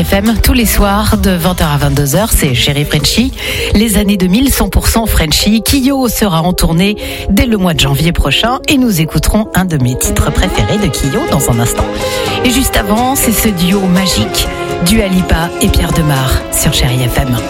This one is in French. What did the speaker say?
FM, tous les soirs de 20h à 22h, c'est Chérie Frenchy. Les années 2000, 100% Frenchy. Kyo sera en tournée dès le mois de janvier prochain et nous écouterons un de mes titres préférés de Kyo dans un instant. Et juste avant, c'est ce duo magique, Dua Lipa et Pierre Demar sur Chérie FM.